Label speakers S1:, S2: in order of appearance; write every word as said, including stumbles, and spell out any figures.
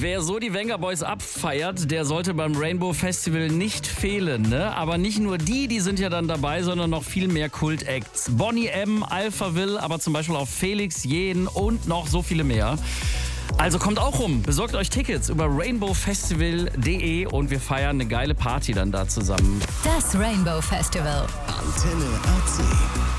S1: Wer so die Venga Boys abfeiert, der sollte beim Rainbow Festival nicht fehlen, ne? Aber nicht nur die, die sind ja dann dabei, sondern noch viel mehr Kult-Acts. Boney M, Alphaville, aber zum Beispiel auch Felix Jähn und noch so viele mehr. Also kommt auch rum, besorgt euch Tickets über rainbow festival punkt de und wir feiern eine geile Party dann da zusammen.
S2: Das Rainbow Festival.
S3: Antenne A C.